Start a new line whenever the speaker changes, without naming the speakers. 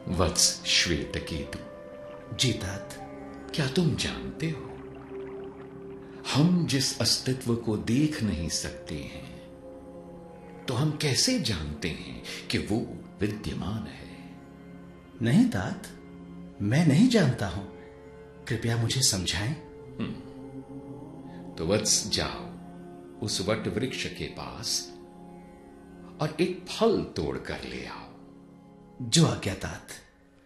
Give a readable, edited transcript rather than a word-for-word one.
वत्स श्वेतकेतु,
जी तात।
क्या तुम जानते हो, हम जिस अस्तित्व को देख नहीं सकते हैं, तो हम कैसे जानते हैं कि वो विद्यमान है?
नहीं तात, मैं नहीं जानता हूं, कृपया मुझे समझाएं।
तो वत्स जाओ उस वट वृक्ष के पास और एक फल तोड़ कर ले आओ।
जो आज्ञा तात।